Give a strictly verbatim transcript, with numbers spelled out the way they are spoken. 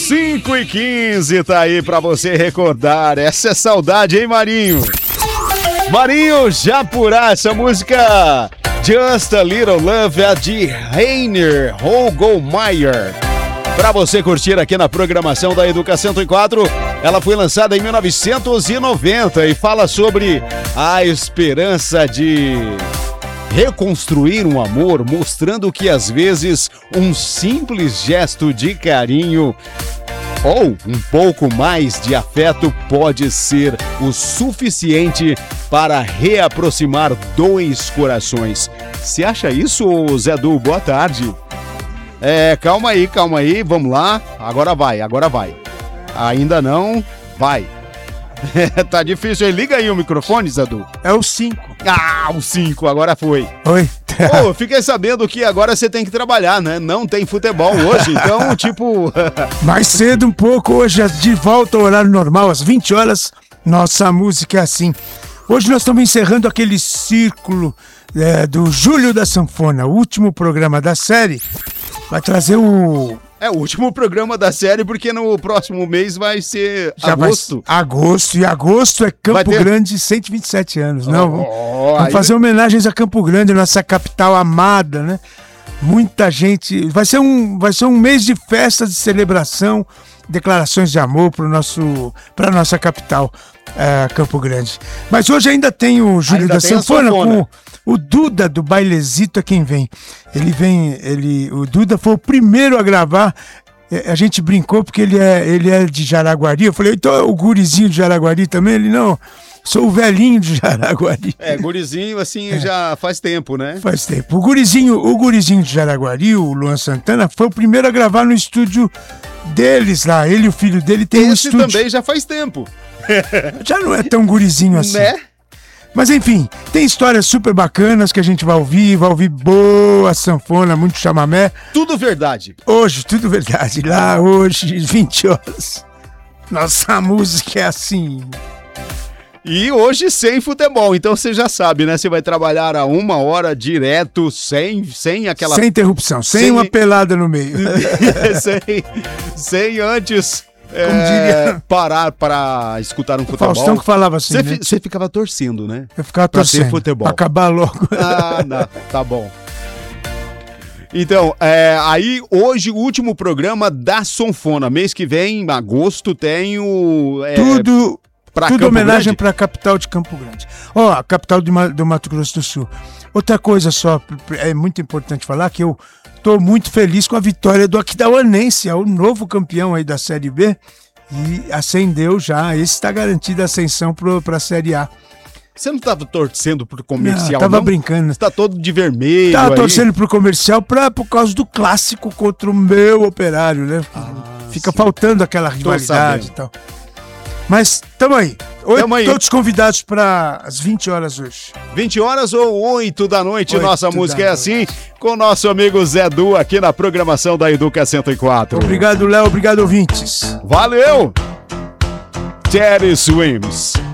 cinco e quinze, tá aí pra você recordar. Essa é saudade, hein, Marinho? Marinho Japurá, essa música Just a Little Love é de Rainer Hogelmeier. Pra você curtir aqui na programação da Educa cento e quatro, ela foi lançada em mil novecentos e noventa e fala sobre a esperança de reconstruir um amor, mostrando que às vezes um simples gesto de carinho ou um pouco mais de afeto pode ser o suficiente para reaproximar dois corações. Você acha isso, Zé Du? Boa tarde. É, calma aí, calma aí, vamos lá. Agora vai, agora vai. Ainda não, vai. Tá difícil aí. Liga aí o microfone, Zé Du. É o cinco. Ah, o cinco, agora foi. Oi. Ô, fiquei sabendo que agora você tem que trabalhar, né? Não tem futebol hoje, então, tipo... Mais cedo um pouco, hoje de volta ao horário normal, às vinte horas, nossa música é assim. Hoje nós estamos encerrando aquele círculo é, do Júlio da Sanfona, o último programa da série. Vai trazer o... É o último programa da série, porque no próximo mês vai ser Já agosto. Vai... Agosto, e agosto é Campo ter... Grande, cento e vinte e sete anos. Não, oh, vamos aí... fazer homenagens a Campo Grande, nossa capital amada, né? Muita gente... Vai ser um, vai ser um mês de festa, de celebração, declarações de amor para nosso, para nossa capital, é, Campo Grande. Mas hoje ainda tem o Júlio ainda da Sanfona com... O Duda do Bailezito é quem vem. Ele vem, ele, o Duda foi o primeiro a gravar. A gente brincou porque ele é, ele é de Jaraguari. Eu falei, então é o gurizinho de Jaraguari também? Ele, não, sou o velhinho de Jaraguari. É, gurizinho assim é. Já faz tempo, né? Faz tempo. O gurizinho, o gurizinho de Jaraguari, o Luan Santana, foi o primeiro a gravar no estúdio deles lá. Ele e o filho dele tem um estúdio. Esse também já faz tempo. Já não é tão gurizinho assim. Né? Mas enfim, tem histórias super bacanas que a gente vai ouvir, vai ouvir boa sanfona, muito chamamé. Tudo verdade. Hoje, tudo verdade. Lá hoje, vinte horas. Nossa música é assim. E hoje sem futebol, então você já sabe, né? Você vai trabalhar a uma hora direto, sem, sem aquela... Sem interrupção, sem, sem... uma pelada no meio. sem, sem antes... Como diria... É, parar para escutar um futebol. Faustão que falava assim, Você né? fi, ficava torcendo, né? Eu ficava pra torcendo. Ter futebol. Pra acabar logo. Ah, não, tá bom. Então, é, aí hoje o último programa da Sanfona. Mês que vem, em agosto, tem o... É, tudo pra tudo Campo homenagem para a capital de Campo Grande. Ó, oh, a capital do, do Mato Grosso do Sul. Outra coisa só, é muito importante falar que eu tô muito feliz com a vitória do Aquidauanense, é o novo campeão aí da Série B e ascendeu já, esse está garantido a ascensão para a Série A. Você não estava torcendo pro comercial, não? Tava não? brincando. Você tá todo de vermelho. Tava aí. torcendo pro comercial pra, por causa do clássico contra o meu Operário, né? Ah, Fica sim. faltando aquela rivalidade e tal. Mas tamo aí. Oito, tamo aí. Todos convidados para as vinte horas hoje. vinte horas ou oito da noite, oito nossa música é assim, com o nosso amigo Zé Du aqui na programação da Educa cento e quatro. Obrigado, Léo. Obrigado, ouvintes. Valeu! Teddy Swims.